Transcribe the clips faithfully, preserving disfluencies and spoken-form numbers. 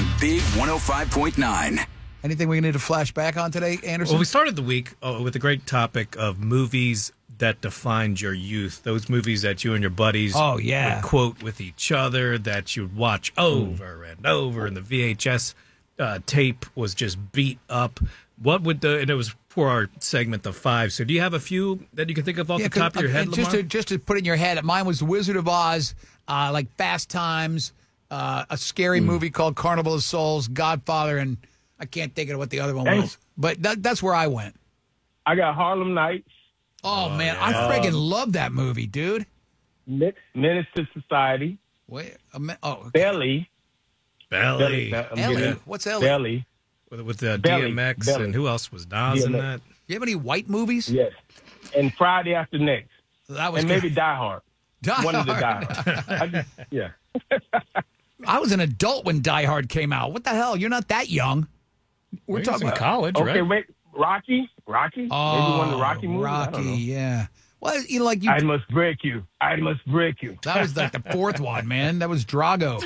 on Big one oh five point nine. Anything we need to flash back on today, Anderson? Well, we started the week uh, with the great topic of movies that defined your youth. Those movies that you and your buddies oh, yeah. would quote with each other, that you'd watch over mm. and over, and the V H S uh, tape was just beat up. What would the, and it was for our segment, the five. So do you have a few that you can think of off yeah, the top of your head, just Lamar? to, just to put in your head, mine was The Wizard of Oz, uh, like Fast Times, uh, a scary mm. movie called Carnival of Souls, Godfather, and I can't think of what the other one was. But that, that's where I went. I got Harlem Nights. Oh, oh man, yeah. I friggin' love that movie, dude. Menace to Society. Wait, a mi- oh, okay. Belly. Belly. Belly. Ellie? What's Ellie? Belly. With, with uh, Belly. D M X Belly. and who else was Nas in that? Do you have any white movies? Yes. And Friday After Next. That was and good. maybe Die Hard. Die One Hard. of the Die Hard. I just, yeah. I was an adult when Die Hard came out. What the hell? You're not that young. We're Well, talking in about college, Okay, right? wait. Rocky? Rocky? Oh, maybe one of the Rocky movies? I don't Rocky, know. yeah. Well, you know, like you. I must break you. I must break you. That was like the fourth one, man. That was Drago.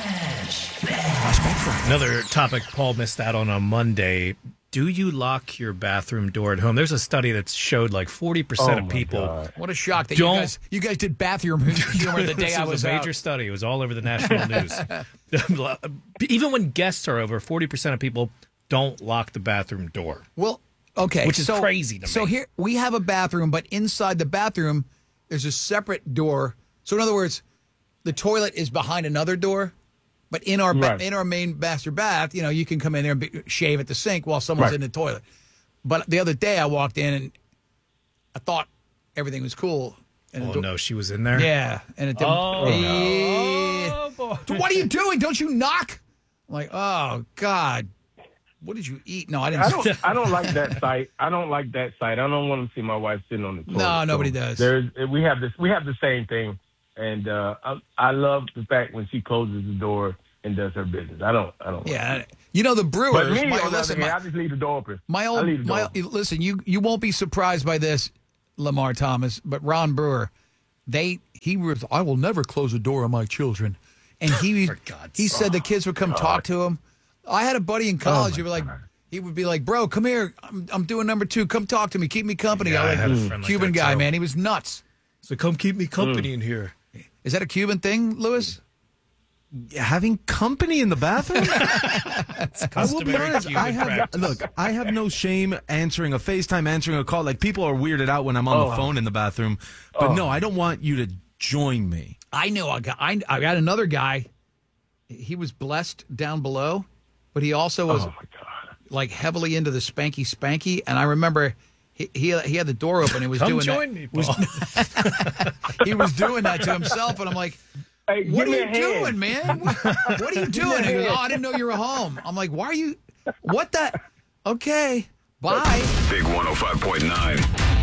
Another topic Paul missed out on on Monday. Do you lock your bathroom door at home? There's a study that showed like forty percent Oh, of my people. God. What a shock that you Don't- guys you guys did bathroom humor the day This I was was a major out. study. It was all over the national news. Even when guests are over, forty percent of people don't lock the bathroom door. Well, okay, Which is so, crazy to me. So here we have a bathroom, but inside the bathroom there's a separate door. So in other words, the toilet is behind another door. But in our ba- Right. in our main master bath, you know, you can come in there and be, shave at the sink while someone's Right. in the toilet. But the other day I walked in and I thought everything was cool. And Oh, the- no, she was in there? Yeah, and it didn't. Oh, Yeah. Oh, boy. So what are you doing? Don't you knock? I'm like, oh God, what did you eat? No, I didn't. I don't. I don't like that site. I don't like that site. I don't want to see my wife sitting on the toilet. No, nobody So does. There's. We have this. We have the same thing, and uh, I, I love the fact when she closes the door and does her business. I don't. I don't. Yeah, Like you know the But Brewers. me, my, on the listen, other hand, my, I just leave the door open. my I old, leave the door my, open. listen, you you won't be surprised by this, Lamar Thomas, but Ron Brewer, they he was. I will never close a door on my children, and he For God's he said the kids would come God. talk to him. I had a buddy in college. Oh, who my would like. God. He would be like, bro, come here. I'm, I'm doing number two. Come talk to me. Keep me company. Yeah, I I like, had a friend like Cuban that, guy, too. man. He was nuts. So come keep me company in here. Is that a Cuban thing, Lewis? Having company in the bathroom? I will be Customary honest. Cuban I have, practice. look, I have no shame answering a FaceTime, answering a call. Like, people are weirded out when I'm on Oh. the phone in the bathroom. But Oh. no, I don't want you to join me. I know a guy. I, I got another guy. He was blessed down below, but he also was Oh my God. like heavily into the spanky spanky. And I remember he he, he had the door open. He was Come doing join that. me, was- Paul. he was doing that to himself, and I'm like, Hey, "What give are me you a hand. doing, man? What, what are you doing?" He goes, "Oh, I didn't know you were home." I'm like, "Why are you? What the? Okay, bye." Big one oh five point nine.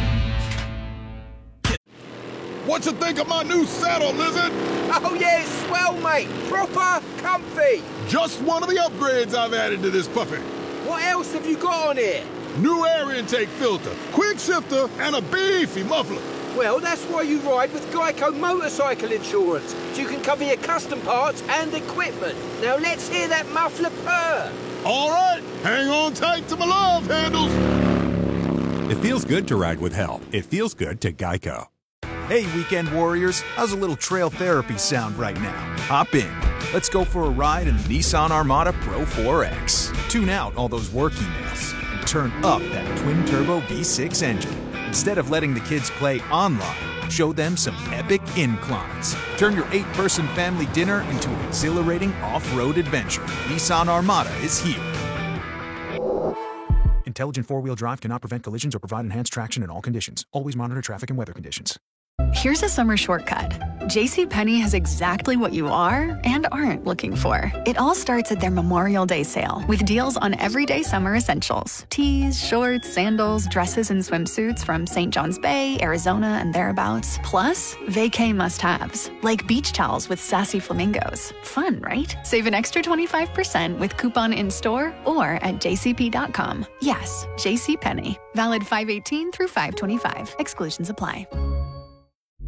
What you think of my new saddle, Lizard? Oh yeah, it's swell, mate. Proper comfy. Just one of the upgrades I've added to this puppy. What else have you got on here? New air intake filter, quick shifter, and a beefy muffler. Well, that's why you ride with Geico Motorcycle Insurance. So you can cover your custom parts and equipment. Now let's hear that muffler purr. All right, hang on tight to my love handles. It feels good to ride with help. It feels good to Geico. Hey, weekend warriors, how's a little trail therapy sound right now? Hop in. Let's go for a ride in the Nissan Armada Pro four X. Tune out all those work emails and turn up that twin-turbo V six engine. Instead of letting the kids play online, show them some epic inclines. Turn your eight-person family dinner into an exhilarating off-road adventure. Nissan Armada is here. Intelligent four-wheel drive cannot prevent collisions or provide enhanced traction in all conditions. Always monitor traffic and weather conditions. Here's a summer shortcut. JCPenney has exactly what you are and aren't looking for. It all starts at their Memorial Day sale with deals on everyday summer essentials. Tees, shorts, sandals, dresses, and swimsuits from Saint John's Bay, Arizona, and thereabouts. Plus, vacay must-haves, like beach towels with sassy flamingos. Fun, right? Save an extra twenty-five percent with coupon in-store or at j c p dot com. Yes, JCPenney. Valid five eighteen through five twenty-five. Exclusions apply.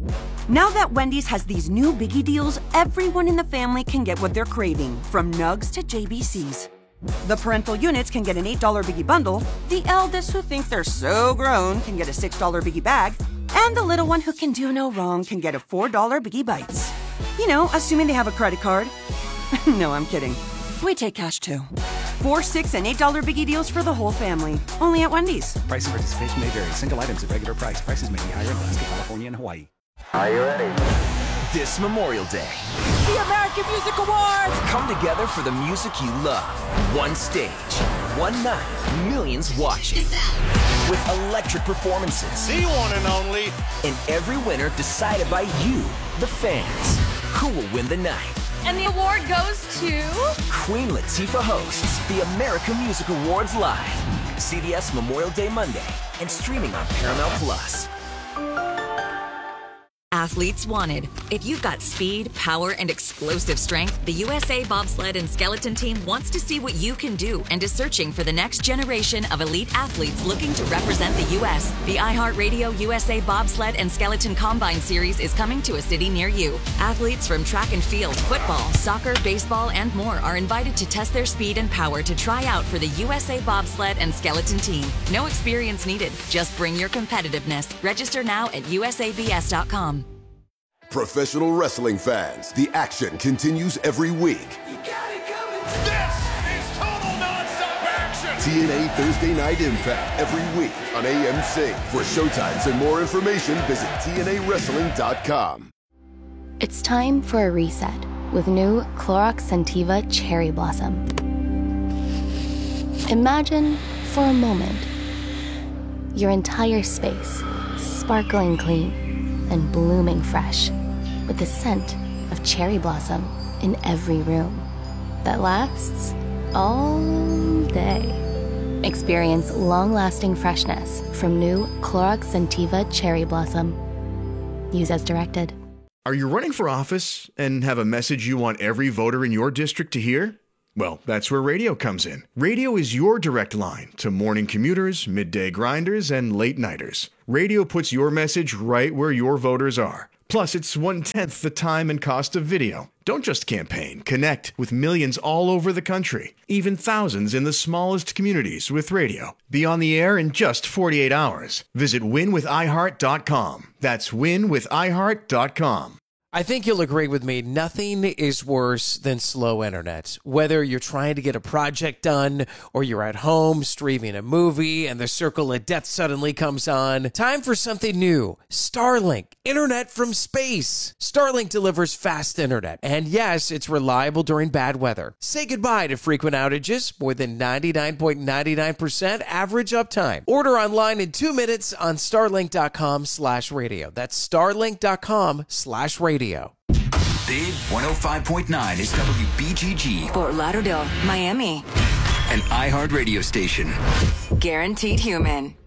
Now that Wendy's has these new biggie deals, everyone in the family can get what they're craving, from nugs to J B Cs. The parental units can get an eight dollar biggie bundle, the eldest who think they're so grown can get a six dollar biggie bag, and the little one who can do no wrong can get a four dollar biggie bites. You know, assuming they have a credit card. No, I'm kidding. We take cash too. Four, six, and eight dollar biggie deals for the whole family. Only at Wendy's. Price and participation may vary. Single items at regular price. Prices may be higher in Alaska, California, and Hawaii. Are you ready? This Memorial Day, The American Music Awards! come together for the music you love. One stage, one night, millions watching. With electric performances. The one and only. And every winner decided by you, the fans. Who will win the night? And the award goes to... Queen Latifah hosts the American Music Awards live. C B S Memorial Day Monday and streaming on Paramount Plus. Athletes wanted. If you've got speed, power, and explosive strength, the U S A Bobsled and Skeleton Team wants to see what you can do and is searching for the next generation of elite athletes looking to represent the U S The iHeartRadio U S A Bobsled and Skeleton Combine Series is coming to a city near you. Athletes from track and field, football, soccer, baseball, and more are invited to test their speed and power to try out for the U S A Bobsled and Skeleton Team. No experience needed. Just bring your competitiveness. Register now at U S A B S dot com. Professional wrestling fans, the action continues every week. This is total nonstop action. T N A Thursday Night Impact every week on A M C. For showtimes and more information, visit T N A wrestling dot com. It's time for a reset with new Clorox Scentiva Cherry Blossom. Imagine, for a moment, your entire space sparkling clean and blooming fresh, with the scent of cherry blossom in every room that lasts all day. Experience long-lasting freshness from new Clorox Scentiva Cherry Blossom. Use as directed. Are you running for office and have a message you want every voter in your district to hear? Well, that's where radio comes in. Radio is your direct line to morning commuters, midday grinders, and late nighters. Radio puts your message right where your voters are. Plus, it's one-tenth the time and cost of video. Don't just campaign. Connect with millions all over the country, even thousands in the smallest communities with radio. Be on the air in just forty-eight hours. Visit win with i heart dot com. That's win with i heart dot com. I think you'll agree with me, nothing is worse than slow internet. Whether you're trying to get a project done or you're at home streaming a movie and the circle of death suddenly comes on, time for something new. Starlink, internet from space. Starlink delivers fast internet, and yes, it's reliable during bad weather. Say goodbye to frequent outages, more than ninety-nine point nine nine percent average uptime. Order online in two minutes on starlink dot com slash radio. That's starlink dot com slash radio. Big one oh five point nine is W B G G. Fort Lauderdale, Miami. An iHeart radio station. Guaranteed human.